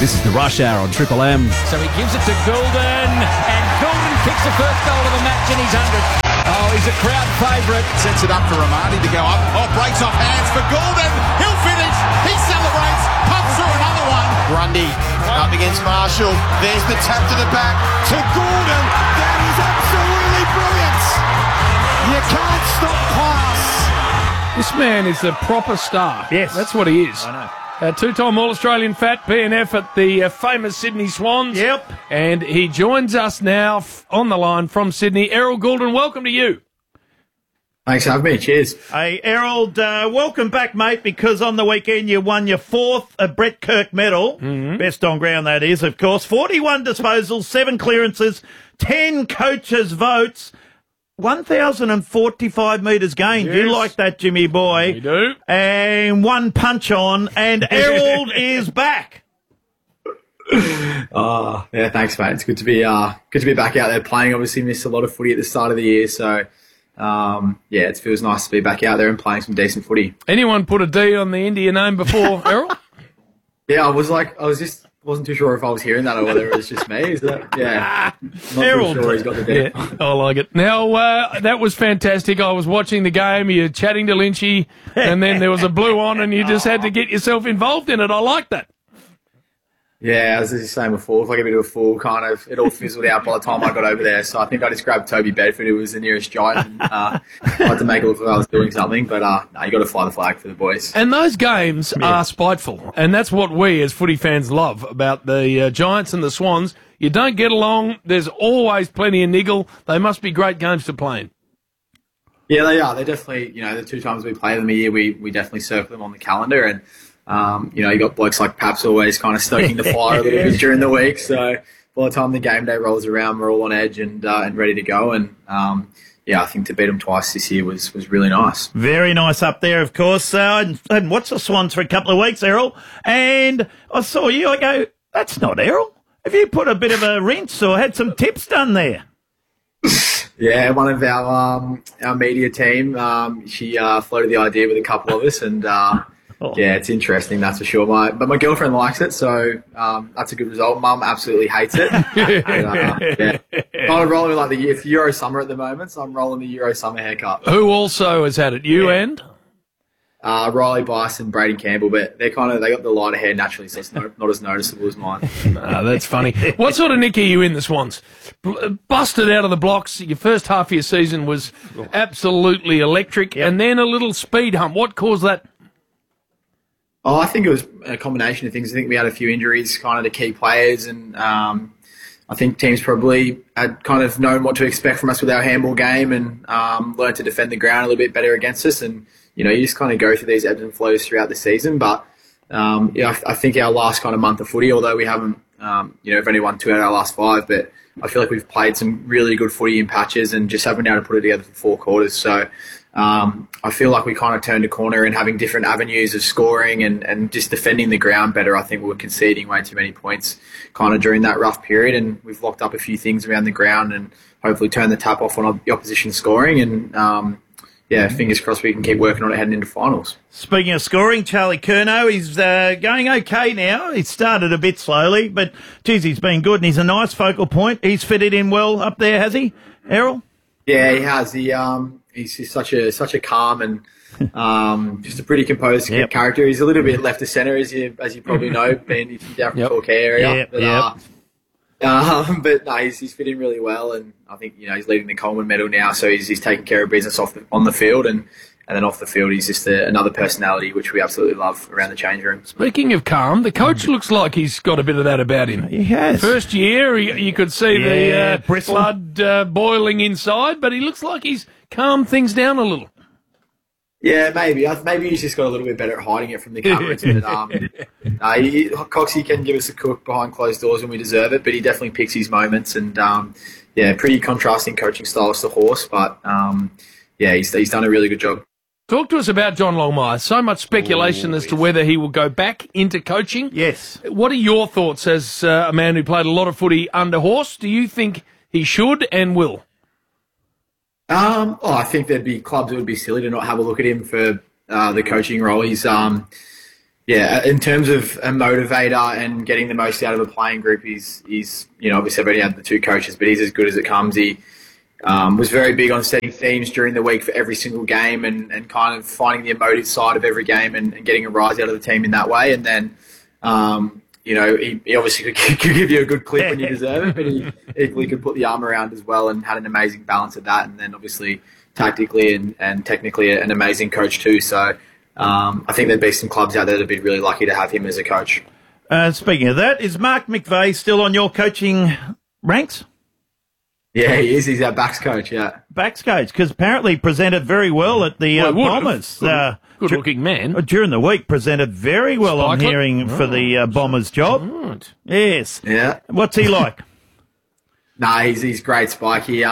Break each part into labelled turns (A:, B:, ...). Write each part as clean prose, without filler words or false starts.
A: This is the Rush Hour on Triple M.
B: So he gives it to Goulden, and Goulden kicks the first goal of the match in his 100th. Oh, he's a crowd favourite.
C: Sets it up for Ramadi to go up. Oh, breaks off hands for Goulden. He'll finish. He celebrates. Pumps through another one. Grundy up against Marshall. There's the tap to the back to Goulden. That is absolutely brilliant. You can't stop class.
D: This man is a proper star.
B: Yes.
D: That's what he is.
B: I know.
D: Two-time All-Australian fat PNF at the famous Sydney Swans.
B: Yep.
D: And he joins us now on the line from Sydney. Errol Goulden, welcome to you.
E: Thanks for having me. Cheers.
F: Hey, Errol, welcome back, mate, because on the weekend you won your fourth Brett Kirk medal.
D: Mm-hmm.
F: Best on ground, that is, of course. 41 disposals, 7 clearances, 10 coaches' votes. 1,045 metres gained.
D: Yes.
F: You like that, Jimmy boy.
D: We do.
F: And 1 punch on, and Errol is back.
E: Yeah, thanks, mate. It's good to be back out there playing. Obviously, missed a lot of footy at the start of the year, so it feels nice to be back out there and playing some decent footy.
D: Anyone put a D on the India name before, Errol?
E: Yeah, wasn't too sure if I was hearing that or whether it was just me. Is that, yeah. Not
F: Errol.
E: too sure he's got the D.
D: Yeah, I like it. Now, that was fantastic. I was watching the game. You're chatting to Lynchy, and then there was a blue on, and you just had to get yourself involved in it. I like that.
E: Yeah, as I was saying before, it's like a bit of a fool, kind of. It all fizzled out by the time I got over there. So I think I just grabbed Toby Bedford, who was the nearest giant, and I had to make it look like I was doing something. But no, you got to fly the flag for the boys.
D: And those games are spiteful, and that's what we as footy fans love about the Giants and the Swans. You don't get along. There's always plenty of niggle. They must be great games to play in.
E: Yeah, they are. They're definitely, the 2 times we play them a year, we definitely circle them on the calendar. And, you got blokes like Paps always kind of stoking the fire a little bit during the week. So by the time the game day rolls around, we're all on edge and ready to go. And, I think to beat them twice this year was really nice.
F: Very nice up there, of course. I hadn't watched the Swans for a couple of weeks, Errol, and I saw you. I go, that's not Errol. Have you put a bit of a rinse or had some tips done there?
E: Yeah, one of our media team, she floated the idea with a couple of us, and yeah, it's interesting, that's for sure. But my girlfriend likes it, so that's a good result. Mum absolutely hates it. Yeah. Kind of rolling like it's Euro summer at the moment, so I'm rolling the Euro summer haircut.
D: Who also has had it? You and?
E: Riley Bice and Braden Campbell, but they got the lighter hair naturally, so it's not as noticeable as mine.
D: That's funny. What sort of nick are you in, the Swans? Busted out of the blocks. Your first half of your season was absolutely electric, and then a little speed hump. What caused that?
E: Oh, I think it was a combination of things. I think we had a few injuries, kind of the key players, and I think teams probably had kind of known what to expect from us with our handball game and learned to defend the ground a little bit better against us. And, you just kind of go through these ebbs and flows throughout the season. But, I think our last kind of month of footy, although we haven't, we've only won 2 out of our last 5, but I feel like we've played some really good footy in patches and just haven't been able to put it together for 4 quarters. So I feel like we kind of turned a corner in having different avenues of scoring and just defending the ground better. I think we were conceding way too many points kind of during that rough period, and we've locked up a few things around the ground and hopefully turned the tap off on the opposition scoring. And fingers crossed we can keep working on it heading into finals.
F: Speaking of scoring, Charlie Curnow, he's going okay now. He started a bit slowly, but, geez, he's been good, and he's a nice focal point. He's fitted in well up there, has he, Errol?
E: Yeah, he has. He's such a calm and just a pretty composed character. He's a little bit left of centre, as you probably know, being down from Torquay area. But no, he's fit in really well, and I think he's leading the Coleman medal now, so he's taking care of business on the field, and then off the field he's just another personality, which we absolutely love around the change room.
D: Speaking of calm, the coach looks like he's got a bit of that about him.
F: He has.
D: First year, you could see the blood boiling inside, but he looks like he's calmed things down a little.
E: Yeah, maybe. Maybe he's just got a little bit better at hiding it from the cameras. But, Coxie can give us a cook behind closed doors when we deserve it, but he definitely picks his moments. And, pretty contrasting coaching styles to Horse. But, he's done a really good job.
D: Talk to us about John Longmire. So much speculation as to whether he will go back into coaching.
F: Yes.
D: What are your thoughts as a man who played a lot of footy under Horse? Do you think he should and will?
E: I think there'd be clubs that would be silly to not have a look at him for the coaching role. He's Yeah, in terms of a motivator and getting the most out of a playing group, he's obviously I've already had the two coaches, but he's as good as it comes. He was very big on setting themes during the week for every single game and kind of finding the emotive side of every game and getting a rise out of the team in that way. And then, he obviously could give you a good clip when you deserve it, but he equally could put the arm around as well and had an amazing balance of that. And then obviously tactically and technically an amazing coach too. So I think there'd be some clubs out there that'd be really lucky to have him as a coach.
F: Speaking of that, is Mark McVeigh still on your coaching ranks?
E: Yeah, he is. He's our backs coach, yeah.
F: Backs coach, because apparently presented very well at the Bombers.
D: Good-looking man.
F: During the week, presented very well, I'm hearing, for the Bombers job.
D: Right.
F: Yes.
E: Yeah.
F: What's he like?
E: He's great, Spike. He,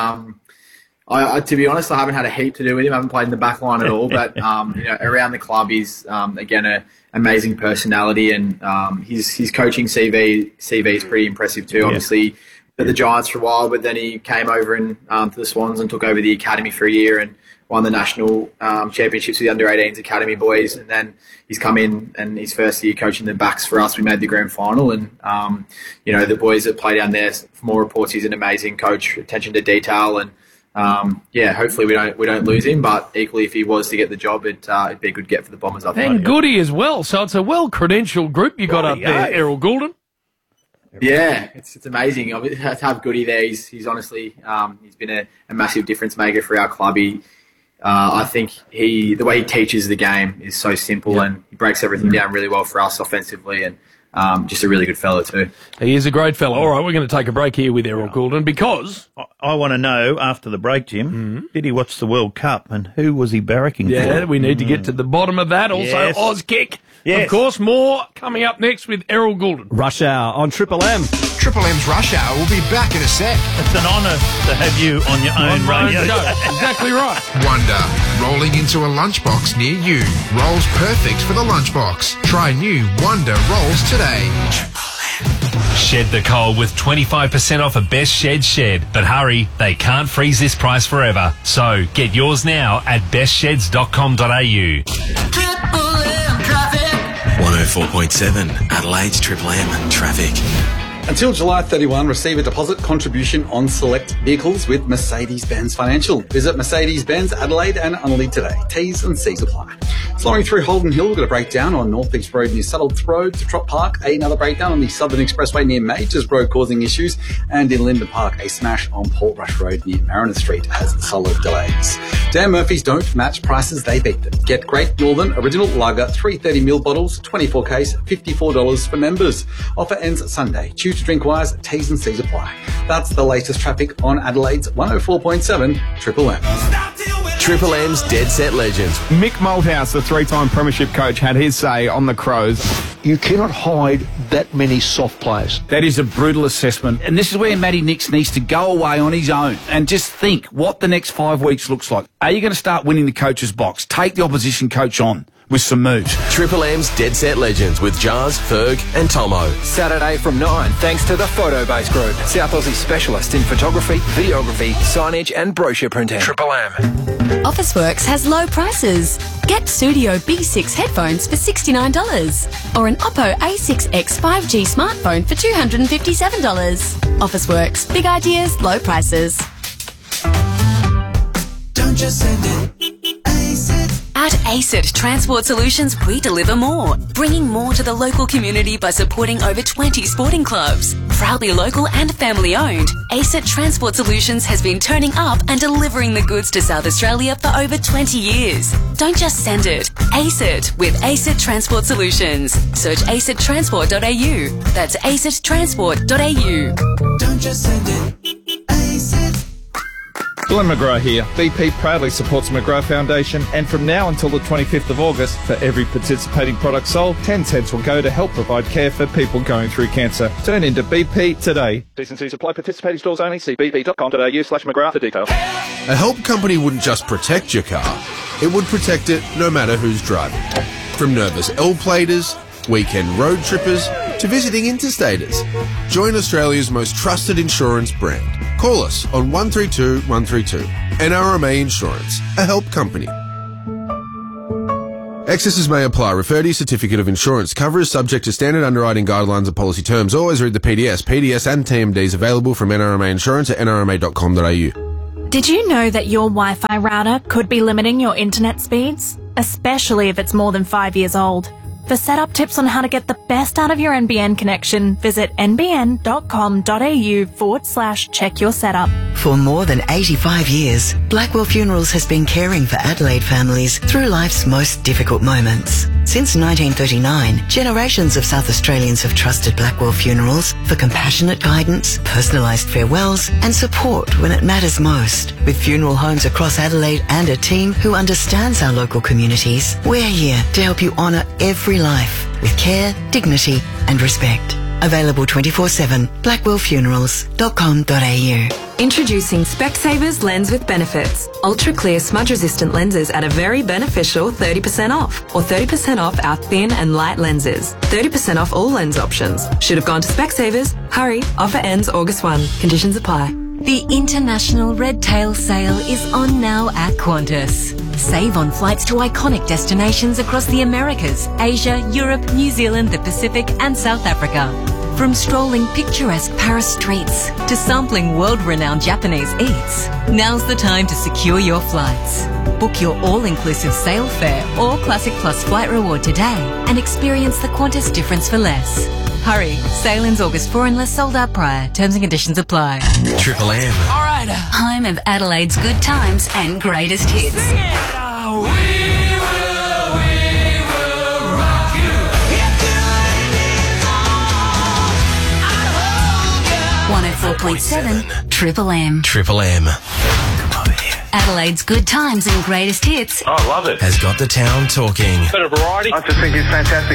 E: to be honest, I haven't had a heap to do with him. I haven't played in the back line at all, but around the club, he's again an amazing personality, and his coaching CV is pretty impressive too. Yeah. Obviously, at the Giants for a while, but then he came over to the Swans and took over the academy for a year and won the national championships with the under-18s academy boys. And then he's come in and his first year coaching the backs for us. We made the grand final, and the boys that play down there. From all reports, he's an amazing coach, attention to detail, and hopefully we don't lose him. But equally, if he was to get the job, it'd be a good get for the Bombers up there.
D: And Goody as well. So it's a well-credentialed group you got up there, Errol Goulden.
E: Yeah, it's amazing. To have Goody there, he's honestly he's been a massive difference maker for our club. I think the way he teaches the game is so simple, and he breaks everything down really well for us offensively, and just a really good fellow too.
D: He is a great fellow. All right, we're going to take a break here with Errol Goulden because
F: I want to know after the break, Jim, did he watch the World Cup and who was he barracking for?
D: Yeah, we need to get to the bottom of that. Also, Auskick. Yes. Of course, more coming up next with Errol Goulden.
A: Rush Hour on Triple M.
G: Triple M's Rush Hour will be back in a sec.
F: It's an honour to have you on your own radio.
D: Exactly right.
G: Wonder, rolling into a lunchbox near you. Rolls perfect for the lunchbox. Try new Wonder Rolls today.
H: Shed the cold with 25% off a Best Shed. But hurry, they can't freeze this price forever. So get yours now at bestsheds.com.au.
I: 104.7 Adelaide's Triple M traffic.
J: Until July 31, receive a deposit contribution on select vehicles with Mercedes-Benz Financial. Visit Mercedes-Benz Adelaide and Unlead today. T's and C's apply. Flowing through Holden Hill, we've got a breakdown on North Beach Road near Saddle Road to Trop Park. Another breakdown on the Southern Expressway near Majors Road causing issues. And in Linden Park, a smash on Portrush Road near Mariner Street has solid delays. Dan Murphy's don't match prices, they beat them. Get Great Northern Original Lager 330ml bottles, 24 case, $54 for members. Offer ends Sunday. Choose to drink wise, T's and C's apply. That's the latest traffic on Adelaide's 104.7 Triple M.
K: Triple M's Dead Set Legends.
L: Mick Malthouse, the three-time premiership coach, had his say on the Crows.
M: You cannot hide that many soft players.
N: That is a brutal assessment. And this is where Matty Nicks needs to go away on his own and just think what the next 5 weeks looks like. Are you going to start winning the coach's box? Take the opposition coach on with some moves.
K: Triple M's Dead Set Legends with Jars, Ferg and Tomo.
O: Saturday from 9, thanks to the Photobase Group, South Aussie specialist in photography, videography, signage and brochure printing. Triple M.
P: Officeworks has low prices. Get Studio B6 headphones for $69 or an Oppo A6X 5G smartphone for $257. Officeworks, big ideas, low prices.
Q: Don't just send it.
P: At ACID Transport Solutions, we deliver more, bringing more to the local community by supporting over 20 sporting clubs. Proudly local and family owned, ACID Transport Solutions has been turning up and delivering the goods to South Australia for over 20 years. Don't just send it. ACID with ACID Transport Solutions. Search acidtransport.au. That's acidtransport.au.
Q: Don't just send it. ACID.
L: Glenn McGrath here. BP proudly supports the McGrath Foundation, and from now until the 25th of August, for every participating product sold, 10 cents will go to help provide care for people going through cancer. Turn into BP today. Decency supply participating stores only. See bp.com.au/McGrath for details.
G: A help company wouldn't just protect your car, it would protect it no matter who's driving. From nervous L-platers, weekend road trippers, to visiting interstaters. Join Australia's most trusted insurance brand. Call us on 132 132. NRMA Insurance, a help company. Excesses may apply. Refer to your certificate of insurance. Cover is subject to standard underwriting guidelines and policy terms. Always read the PDS. PDS and TMDs available from NRMA Insurance at nrma.com.au.
R: Did you know that your Wi-Fi router could be limiting your internet speeds? Especially if it's more than 5 years old. For setup tips on how to get the best out of your NBN connection, visit nbn.com.au/check your setup.
S: For more than 85 years, Blackwell Funerals has been caring for Adelaide families through life's most difficult moments. Since 1939, generations of South Australians have trusted Blackwell Funerals for compassionate guidance, personalised farewells and support when it matters most. With funeral homes across Adelaide and a team who understands our local communities, we're here to help you honour every life with care, dignity and respect. Available 24/7, blackwellfunerals.com.au.
T: Introducing Specsavers Lens with Benefits. Ultra clear smudge resistant lenses at a very beneficial 30% off, or 30% off our thin and light lenses. 30% off all lens options. Should have gone to Specsavers. Hurry, offer ends August 1. Conditions apply.
P: The International Red Tail Sale is on now at Qantas. Save on flights to iconic destinations across the Americas, Asia, Europe, New Zealand, the Pacific and South Africa. From strolling picturesque Paris streets to sampling world-renowned Japanese eats, now's the time to secure your flights. Book your all-inclusive sale fare or Classic Plus flight reward today and experience the Qantas difference for less. Hurry, sale ends August 4 unless sold out prior. Terms and conditions apply.
K: Triple M.
P: All right. Home of Adelaide's good times and greatest hits. 104.7 Triple M.
K: Triple M.
P: Adelaide's good times and greatest hits.
K: I love it. Has got the town talking.
U: Bit of variety. I just think it's fantastic.